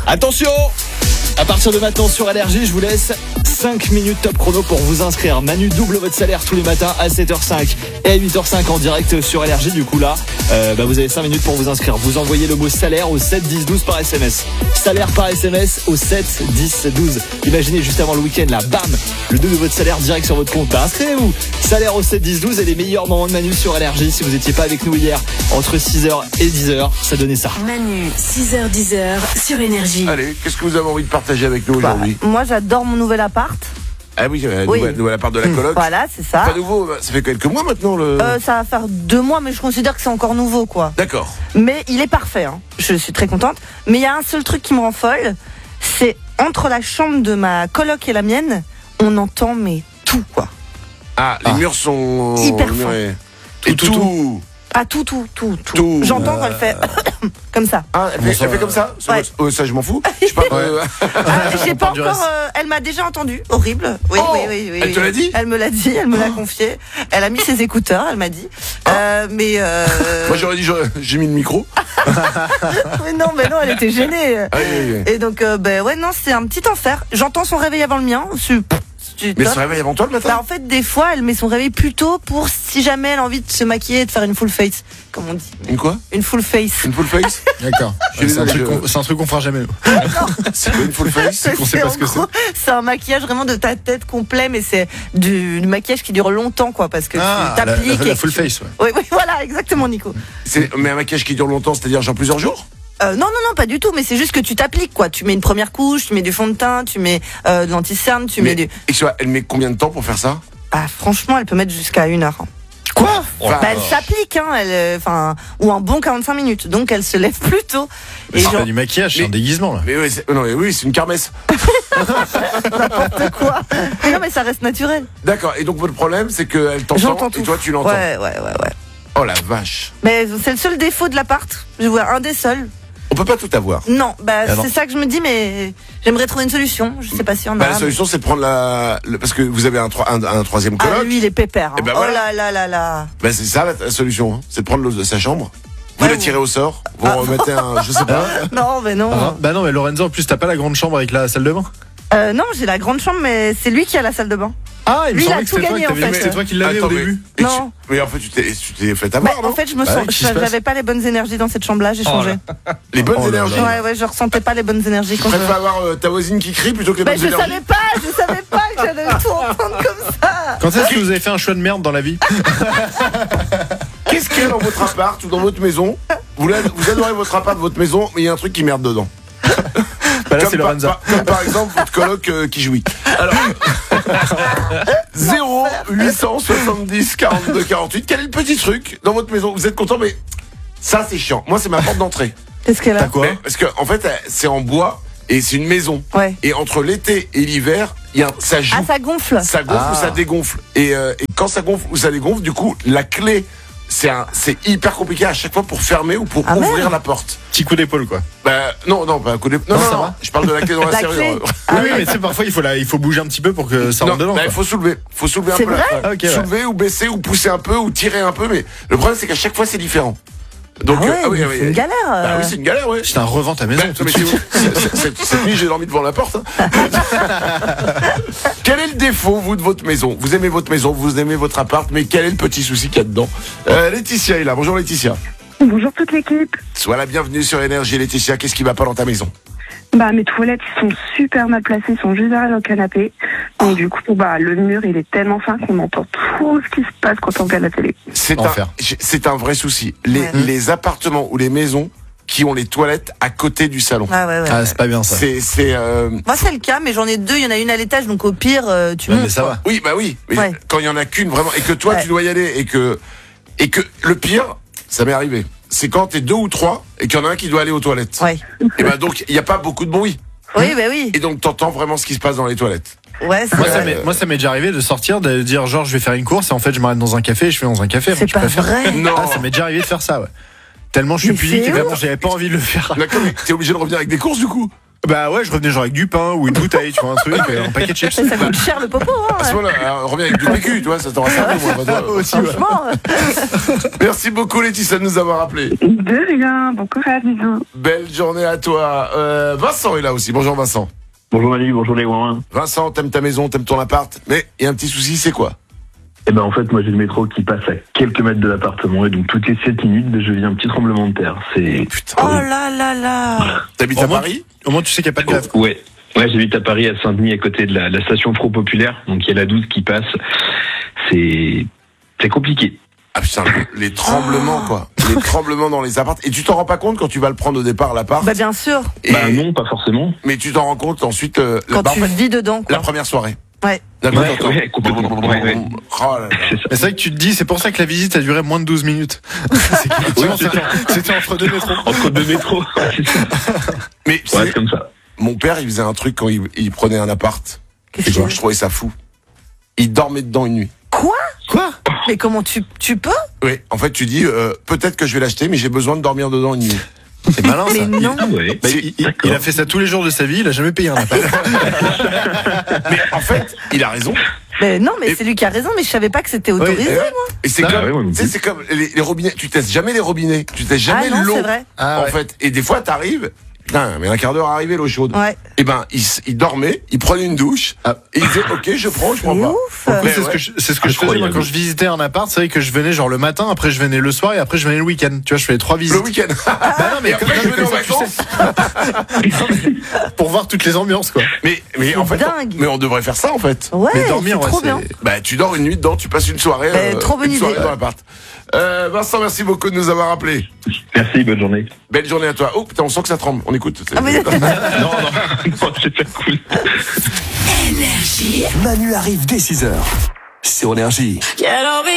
Attention! À partir de maintenant sur Allergie, je vous laisse 5 minutes top chrono pour vous inscrire. Manu double votre salaire tous les matins à 7h05 et à 8h05 en direct sur Allergie. Du coup là, vous avez 5 minutes pour vous inscrire. Vous envoyez le mot salaire au 7 10 12 par SMS. Salaire par SMS au 7 10 12. Imaginez juste avant le week-end là, bam, le double de votre salaire direct sur votre compte. Inscrivez-vous. Salaire au 7 10 12 et les meilleurs moments de Manu sur Allergie. Si vous n'étiez pas avec nous hier entre 6h et 10h, ça donnait ça. Manu, 6h 10h sur Énergie. Allez, qu'est-ce que vous avez envie de partager avec nous aujourd'hui? Moi, j'adore mon nouvel appart. Ah oui, Oui. Nouvel appart de la coloc. Voilà, c'est ça. Pas nouveau, ça fait quelques mois maintenant Ça va faire 2 mois, mais je considère que c'est encore nouveau, quoi. D'accord. Mais il est parfait, hein. Je suis très contente. Mais il y a un seul truc qui me rend folle, c'est entre la chambre de ma coloc et la mienne, on entend mais tout, quoi. Ah, les murs sont Hyper les murs fins. et tout. Ah, tout. Tout. J'entends quand elle fait comme ça. Ah, elle fait comme ça? Ouais. Ça, je m'en fous. Je parle. J'ai pas encore. Elle m'a déjà entendu. Horrible. Oui. Elle te l'a dit? Elle me l'a dit. Elle me l'a confié. Elle a mis ses écouteurs. Elle m'a dit. Moi, j'aurais dit, j'ai mis le micro. mais non, elle était gênée. Oui. Et donc, non, c'est un petit enfer. J'entends son réveil avant le mien. Mais se réveille avant toi le matin? En fait, des fois, elle met son réveil plus tôt pour si jamais elle a envie de se maquiller et de faire une full face, comme on dit. Une quoi? Une full face. Une full face? D'accord. C'est un truc qu'on fera jamais. C'est quoi une full face? On sait pas ce que c'est. C'est un maquillage vraiment de ta tête complet, mais c'est du maquillage qui dure longtemps, quoi, parce que tu t'appliques. La full face, ouais. Oui, voilà, exactement, Nico. Mais un maquillage qui dure longtemps, c'est-à-dire genre plusieurs jours? Non, pas du tout, mais c'est juste que tu t'appliques, quoi. Tu mets une première couche, tu mets du fond de teint, tu mets de l'anti-cerne, mets du... Et elle met combien de temps pour faire ça? Ah, franchement, elle peut mettre jusqu'à 1 heure. Quoi? Elle s'applique, ou un bon 45 minutes, donc elle se lève plus tôt. Et c'est pas du maquillage, c'est un déguisement là. Mais oui, c'est une kermesse. N'importe quoi. Mais non, mais ça reste naturel. D'accord, et donc votre problème, c'est qu'elle t'entend et toi tu l'entends. Ouais. Oh la vache. Mais c'est le seul défaut de l'appart. Je vois un des seuls. On peut pas tout avoir. Non, c'est ça que je me dis, mais j'aimerais trouver une solution. Je sais pas si on a. La solution, c'est de prendre parce que vous avez un troisième coloc. Ah, lui, il est pépère. Hein. Et Oh là. C'est ça la solution, hein. C'est de prendre sa chambre. Vous la tirez au sort. Vous remettez je sais pas. Non, mais non. Non, mais Lorenzo, en plus, t'as pas la grande chambre avec la salle de bain? Non, j'ai la grande chambre, mais c'est lui qui a la salle de bain. Ah, il me lui, il semblait a que tout gagné, en fait. C'était toi qui l'avais au début. Non. Mais en fait, tu t'es fait avoir, non? En fait, j'avais pas les bonnes énergies dans cette chambre-là, j'ai changé. Les bonnes énergies? Ouais, je ressentais pas les bonnes énergies. Tu préfères avoir ta voisine qui crie plutôt que les bonnes énergies? Je savais pas que j'allais tout entendre comme ça. Quand est-ce que vous avez fait un choix de merde dans la vie? Qu'est-ce qu'il y a dans votre appart ou dans votre maison? Vous adorez votre appart, votre maison, mais il y a un truc qui merde dedans. Là, c'est Lorenzo. Comme par exemple votre coloc qui jouit. Alors 0 870 42 48. Quel est le petit truc dans votre maison? Vous êtes content, mais ça c'est chiant. Moi c'est ma porte d'entrée. Qu'est-ce qu'elle a? T'as quoi? Parce que en fait c'est en bois et c'est une maison. Ouais. Et entre l'été et l'hiver, ça joue. Ah, ça gonfle. Ça gonfle ou ça dégonfle. Et quand ça gonfle ou ça dégonfle, du coup la clé. C'est hyper compliqué à chaque fois pour fermer ou pour ouvrir la porte. Petit coup d'épaule, quoi. Non, pas un coup d'épaule. Non, je parle de la clé dans la serrure. Oui, mais tu sais, parfois il faut bouger un petit peu pour que ça rentre dedans. Il faut soulever un C'est peu. vrai? Okay, soulever ou baisser ou pousser un peu ou tirer un peu, mais le problème c'est qu'à chaque fois c'est différent. Donc c'est une galère. Oui, c'est une galère, ouais. Je t'en revends ta maison tout de suite. Cette nuit j'ai dormi devant la porte. Quel est le défaut, vous, de votre maison? Vous aimez votre maison, vous aimez votre appart, mais quel est le petit souci qu'il y a dedans? Laetitia est là. Bonjour Laetitia. Bonjour toute l'équipe. Sois la bienvenue sur Énergie. Laetitia, qu'est-ce qui va pas dans ta maison? Mes toilettes sont super mal placées, ils sont juste derrière le canapé. Donc du coup, le mur il est tellement fin qu'on entend tout ce qui se passe quand on regarde la télé. C'est un vrai souci. Les appartements ou les maisons qui ont les toilettes à côté du salon. Ah, c'est pas bien ça. Moi c'est le cas, mais j'en ai 2, il y en a une à l'étage, donc au pire tu montes. Mais ça va. Oui, mais quand il y en a qu'une vraiment et que toi tu dois y aller et que le pire, ça m'est arrivé. C'est quand t'es 2 ou 3 et qu'il y en a un qui doit aller aux toilettes. Ouais. Et donc il n'y a pas beaucoup de bruit. Oui. Et donc t'entends vraiment ce qui se passe dans les toilettes. Ouais, moi ça m'est déjà arrivé de sortir, de dire genre je vais faire une course et en fait je m'arrête dans un café et je fais dans un café. C'est pas vrai. Non. Ça m'est déjà arrivé de faire ça, ouais. Tellement je suis pudique et vraiment j'avais pas envie de le faire. D'accord, mais t'es obligé de revenir avec des courses du coup? Bah ouais, je revenais genre avec du pain ou une bouteille, tu vois, un truc, un paquet de chips. Mais ça coûte cher le popo, hein. À ce moment-là, on revient avec du PQ, tu vois, ça t'aura servi, moi. Toi. Aussi, ouais. Franchement. Merci beaucoup, Laetitia, de nous avoir appelé. De rien, bon courage, bisous. Belle journée à toi. Vincent est là aussi. Bonjour, Vincent. Bonjour Manu, bonjour les Ouin. Vincent, t'aimes ta maison, t'aimes ton appart, mais il y a un petit souci, c'est quoi? Eh ben en fait, moi j'ai le métro qui passe à quelques mètres de l'appartement et donc toutes les 7 minutes, je vis un petit tremblement de terre. C'est Putain. Oh là là là. T'habites à Paris? Au moins, tu sais qu'il n'y a pas de grève. Ouais, j'habite à Paris, à Saint-Denis, à côté de la station Pro Populaire. Donc il y a la 12 qui passe. C'est compliqué. Ah putain, les tremblements, quoi. Les tremblements dans les apparts. Et tu t'en rends pas compte quand tu vas le prendre au départ, l'appart? Bah bien sûr. Et- Bah non, pas forcément. Mais tu t'en rends compte ensuite, Quand bah, tu en fait, vis dedans, la quoi. première soirée. Ouais. D'accord, Ouais, t'entends. ouais, complètement. Ouais. Oh là là. C'est ça. Et c'est vrai que tu te dis, c'est pour ça que la visite a duré moins de 12 minutes. C'est qu'effectivement, c'était entre deux métros. Entre deux métros, c'est ça. Mais tu Ouais, sais, c'est comme ça. mon père, il faisait un truc quand il prenait un appart. Qu'est-ce Et qu'il y a je trouvais ça fou. Il dormait dedans une nuit. Quoi? Quoi? Mais comment tu peux? Oui, en fait, tu dis, peut-être que je vais l'acheter, mais j'ai besoin de dormir dedans une nuit. C'est malin, ça. Mais non. Ouais. Bah, il a fait ça tous les jours de sa vie, il a jamais payé un appart. Mais en fait, il a raison. Mais non, mais Et- c'est lui qui a raison, mais je savais pas que c'était autorisé, Et, moi. et c'est Ah, comme, ouais, moi non tu sais, plus. c'est comme les robinets. Tu testes jamais les robinets. Tu testes jamais Ah non, l'eau. c'est vrai. Ah, En ouais. fait, et des fois, t'arrives. Putain, mais un quart d'heure à arriver l'eau chaude. Ouais. Et ben, il dormait, il prenait une douche, et il disait, ok, je prends C'est pas. ouf. Mais C'est ce ouais. que je faisais moi quand je visitais un appart, c'est vrai que je venais genre le matin, après je venais le soir et après je venais le week-end. Tu vois, je fais 3 visites. Le week-end. Bah non, mais Et après, je venais en vacances. pour voir toutes les ambiances quoi. Mais en fait, dingue. mais on devrait faire ça en fait. Ouais, Mais dormir, c'est trop ouais, bien. Bah, tu dors une nuit dedans, tu passes une soirée. Trop bonne une soirée idée. dans l'appart. Vincent, merci beaucoup de nous avoir appelés. Merci, bonne journée. Belle journée à toi. Oh putain, on sent que ça tremble. On écoute. Ah, mais- Non, c'est pas cool. Énergie. Manu arrive dès 6h sur Énergie. Quelle envie.